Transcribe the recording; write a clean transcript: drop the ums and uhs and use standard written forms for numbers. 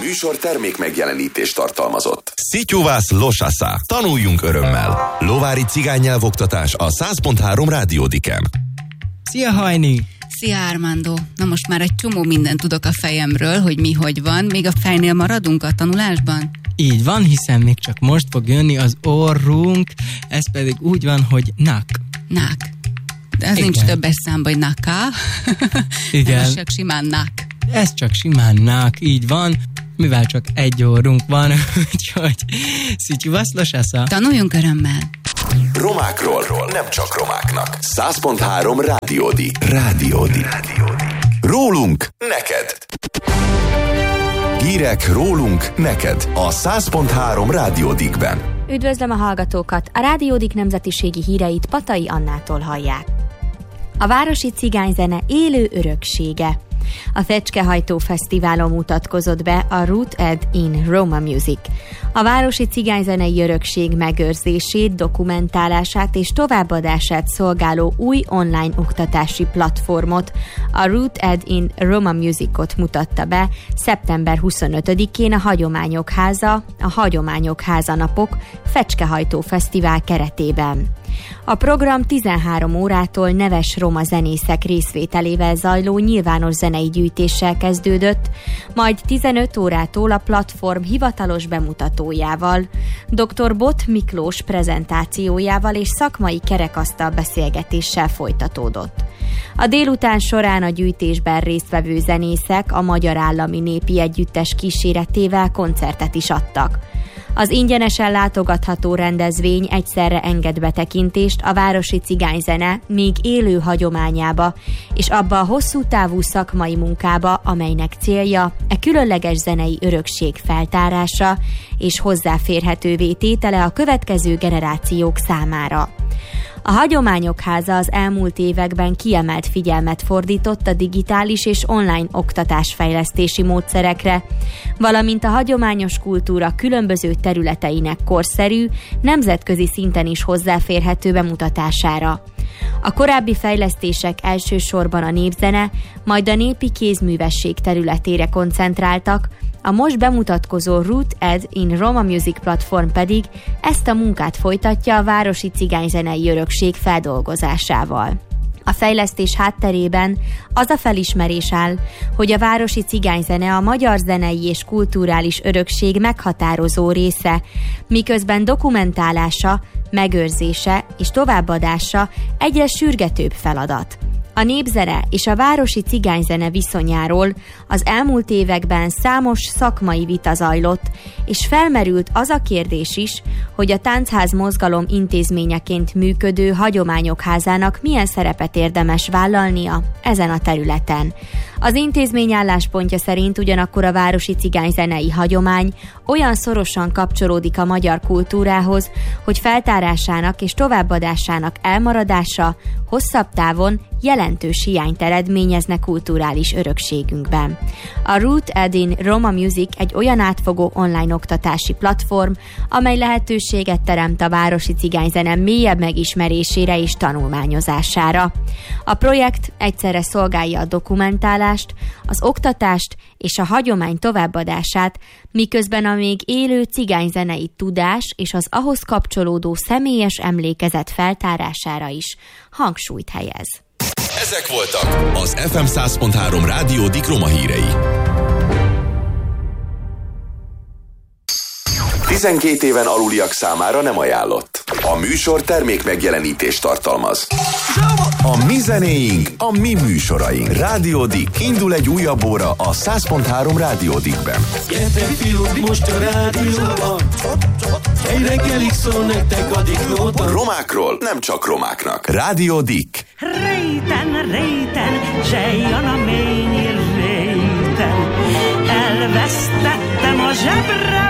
műsor termék megjelenítést tartalmazott. Szityuvász Losasza. Tanuljunk örömmel. Lovári cigánynyelvoktatás a 100.3 Rádiódiken. Szia, Hajni! Szia, Armando! Na most már egy csomó mindent tudok a fejemről, hogy mi hogy van. Még a fejnél maradunk a tanulásban? Így van, hiszen még csak most fog jönni az orrunk, ez pedig úgy van, hogy nak. Nak. De ez nincs többes számban, hogy naka. Igen. Ez csak simán nak. Ez csak simán nak, így van, mivel csak egy orrunk van, úgyhogy Szityuvász Losasza. Tanuljunk örömmel. Romákról, nem csak romáknak. 100.3 Rádiódi. Rólunk neked. Hírek rólunk neked a 100.3 Rádiódikben. Üdvözlöm a hallgatókat! A Rádiódik nemzetiségi híreit Patai Annától hallják. A városi cigányzene élő öröksége. A Fecskehajtó Fesztiválon mutatkozott be a Rooted in Roma Music. A városi cigányzenei örökség megőrzését, dokumentálását és továbbadását szolgáló új online oktatási platformot, a Rooted in Roma Musicot mutatta be szeptember 25-én a Hagyományok Háza, a Hagyományok Háza Napok Fecskehajtó Fesztivál keretében. A program 13 órától neves roma zenészek részvételével zajló nyilvános zenei gyűjtéssel kezdődött, majd 15 órától a platform hivatalos bemutatójával, dr. Bot Miklós prezentációjával és szakmai kerekasztal beszélgetéssel folytatódott. A délután során a gyűjtésben résztvevő zenészek a Magyar Állami Népi Együttes kíséretével koncertet is adtak. Az ingyenesen látogatható rendezvény egyszerre enged betekintést a városi cigányzene még élő hagyományába, és abba a hosszú távú szakmai munkába, amelynek célja e különleges zenei örökség feltárása és hozzáférhetővé tétele a következő generációk számára. A Hagyományok Háza az elmúlt években kiemelt figyelmet fordított a digitális és online oktatásfejlesztési módszerekre, valamint a hagyományos kultúra különböző területeinek korszerű, nemzetközi szinten is hozzáférhető bemutatására. A korábbi fejlesztések elsősorban a népzene, majd a népi kézművesség területére koncentráltak, a most bemutatkozó Rooted in Roma Music platform pedig ezt a munkát folytatja a városi cigányzenei örökség feldolgozásával. A fejlesztés hátterében az a felismerés áll, hogy a városi cigányzene a magyar zenei és kulturális örökség meghatározó része, miközben dokumentálása, megőrzése és továbbadása egyre sürgetőbb feladat. A népzene és a városi cigányzene viszonyáról az elmúlt években számos szakmai vita zajlott, és felmerült az a kérdés is, hogy a táncház mozgalom intézményeként működő Hagyományok Házának milyen szerepet érdemes vállalnia ezen a területen. Az intézmény álláspontja szerint ugyanakkor a városi cigányzenei hagyomány olyan szorosan kapcsolódik a magyar kultúrához, hogy feltárásának és továbbadásának elmaradása hosszabb távon jelentős hiányt eredményezne kulturális örökségünkben. A Rooted in Roma Music egy olyan átfogó online oktatási platform, amely lehetőséget teremt a városi cigányzene mélyebb megismerésére és tanulmányozására. A projekt egyszerre szolgálja a dokumentálást, az oktatást és a hagyomány továbbadását, miközben a még élő cigányzenei tudás és az ahhoz kapcsolódó személyes emlékezet feltárására is hangsúlyt helyez. Ezek voltak az FM 100.3 Rádiódik roma hírei. 12 éven aluliak számára nem ajánlott. A műsor termék megjelenítést tartalmaz. A mi zenéink, a mi műsoraink. Rádiódik. Indul egy újabb óra a 100.3 Rádiódikben. Gyertek fiúk, most a rádióban. Egy reggelig szól nektek a diklóban. Romákról nem csak romáknak. Rádiódik. Réten, zsejjan a mély réten. Elvesztettem a zsebre